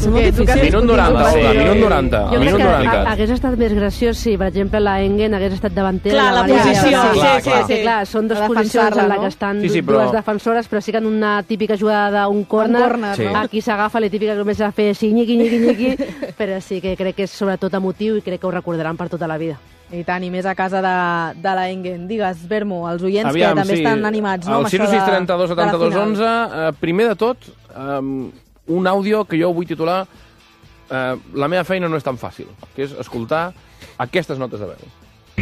ser molt difícil. Minut 90, Olga, minut 90. Jo crec que hagués estat més graciós si, per exemple, la Engen hagués estat davantera. Clar, la posició. Clar, són dues posicions en la que estan dues defensores, però sí que en una típica jugada d'un córner, aquí s'agafa la típica que comença a fer així, nyiqui, però sí que crec que és sobretot emotiu i crec que ho recordaran per tota la vida. I tant, i més a casa de la Engen. Digues, Bermo, els oients que també estan animats, no? El 6 32 72 11, primer de tot, un àudio que jo vull titular La meva feina no és tan fàcil, que és escoltar aquestes notes de veu.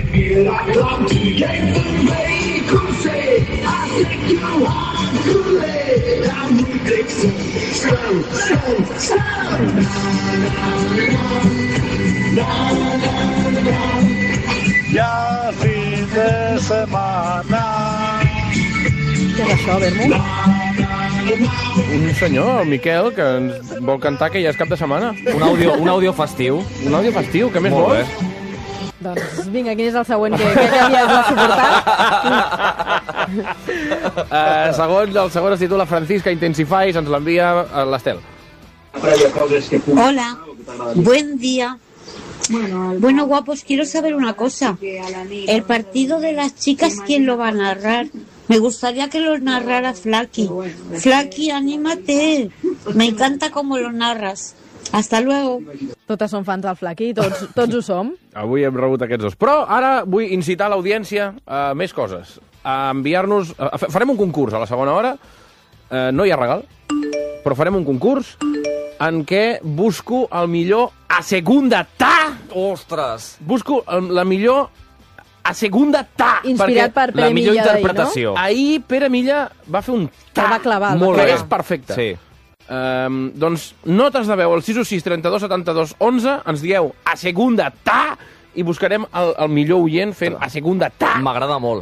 Ja fin de setmana. Què és això, Bermo? Un senyor, el Miquel, que ens vol cantar que ja és cap de setmana. Un àudio festiu. Un àudio festiu, què més Molt vols? bé. Doncs vinga, quin és el següent que havies de suportar? El segon es titula Francisca Intensify, se'ns l'envia l'Estel. Hola, buen día. Bueno, guapos, quiero saber una cosa. El partido de las chicas, ¿quién lo va a narrar? Me gustaría que lo narrara Flaky. Flaky, anímate. Me encanta cómo lo narras. Hasta luego. Totes són fans del Flaky, tots ho som. Avui hem rebut aquests dos. Però ara vull incitar l'audiència a més coses. A enviar-nos... Farem un concurs a la segona hora. No hi ha regal, però farem un concurs en què busco el millor a segunda ta. Ostres! Busco la millor a segunda ta. Inspirat per Pere Milla. La millor interpretació. Ahir Pere Milla va fer un ta. va clavar. Molt bé. És perfecte. Sí. Doncs notes de veu al 616 32 72 11, ens dieu a segunda ta i buscarem el millor oient fent a segunda ta. M'agrada molt.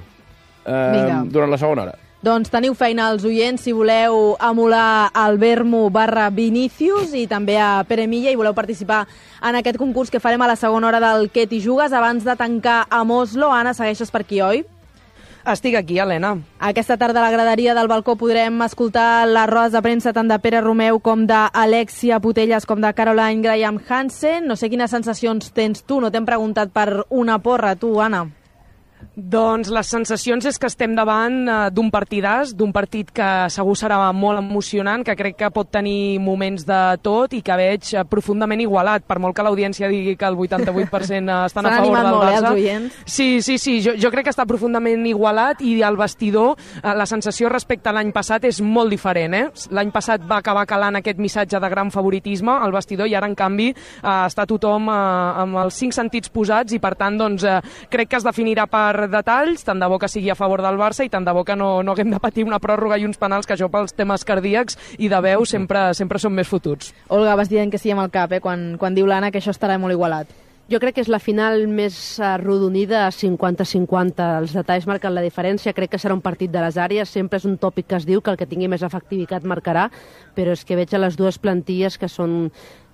Durant la segona hora. Doncs teniu feina als oients si voleu emular el Bermo /Vinicius i també a Pere Milla i voleu participar en aquest concurs que farem a la segona hora del Què t'hi jugues. Abans de tancar amb Oslo, Anna, segueixes per aquí, oi? Estic aquí, Helena. Aquesta tarda a la graderia del balcó podrem escoltar les rodes de premsa tant de Pere Romeu com d'Alexia Putelles com de Caroline Graham Hansen. No sé quines sensacions tens tu, no t'hem preguntat per una porra, tu, Anna. Doncs les sensacions és que estem davant d'un partidàs, d'un partit que segur serà molt emocionant, que crec que pot tenir moments de tot i que veig profundament igualat, per molt que l'audiència digui que el 88% estan a favor del Barça. Els oients. Sí, jo crec que està profundament igualat i el vestidor, la sensació respecte a l'any passat és molt diferent. L'any passat va acabar calant aquest missatge de gran favoritisme al vestidor i ara, en canvi, està tothom amb els 5 sentits posats i, per tant, doncs, crec que es definirà per detalls, tant de bo que sigui a favor del Barça i tant de bo que no haguem de patir una pròrroga i uns penals, que jo pels temes cardíacs i de veu sempre són més fotuts. Olga, vas dient que sí amb el cap, quan diu l'Anna que això estarà molt igualat. Jo crec que és la final més arrodonida a 50-50. Els detalls marquen la diferència. Crec que serà un partit de les àrees. Sempre és un tòpic que es diu que el que tingui més efectivitat marcarà, però és que veig a les dues plantilles que són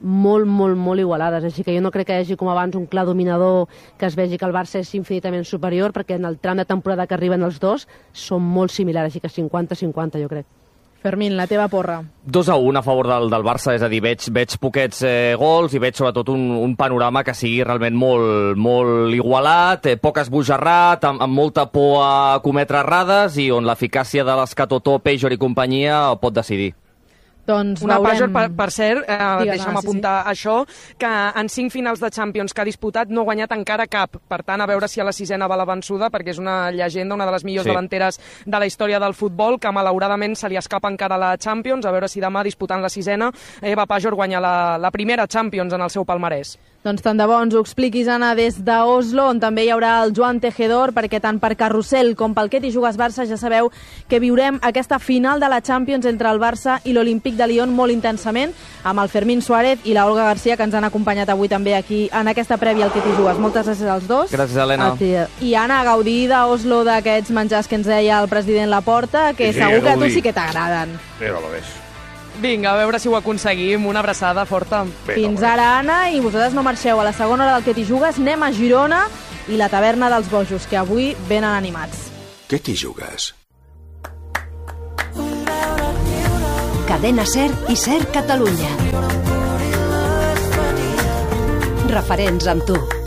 molt igualades. Així que jo no crec que hi hagi com abans un clar dominador que es vegi que el Barça és infinitament superior, perquè en el tram de temporada que arriben els dos són molt similars, així que 50-50 jo crec. Fermín, la teva porra. 2-1 a favor del Barça, és a dir, veig poquets gols i veig sobretot un panorama que sigui realment molt igualat, poc esbojarrat, amb molta por a cometre errades i on l'eficàcia de l'Escatotó, Pejor i companyia pot decidir. Doncs una veurem... Pajor, per cert, deixa'm apuntar això, que en 5 finals de Champions que ha disputat no ha guanyat encara cap. Per tant, a veure si a la 6ena va la vençuda, perquè és una llegenda, una de les millors delanteres de la història del futbol, que malauradament se li escapa encara la Champions. A veure si demà, disputant la 6ena, Eva Pajor guanya la primera Champions en el seu palmarès. Doncs tant de bo ens ho expliquis, Anna, des d'Oslo, on també hi haurà el Joan Tejedor, perquè tant per Carrusel com pel Què t'hi jugues Barça ja sabeu que viurem aquesta final de la Champions entre el Barça i l'Olímpic de Lyon molt intensament, amb el Fermín Suárez i la Olga García, que ens han acompanyat avui també aquí en aquesta prèvia al Què t'hi jugues. Moltes gràcies als dos. Gràcies, Helena. I Anna, a gaudir d'Oslo d'aquests menjars que ens deia el president Laporta, que segur que a tu sí que t'agraden. Però lo ves. Vinga, a veure si ho aconseguim. Una abraçada forta. Fins ara, Anna, i vosaltres no marxeu. A la segona hora del Què t'hi jugues anem a Girona i la taverna dels bojos, que avui venen animats. Què t'hi jugues? Cadena SER i SER Catalunya. referents amb tu.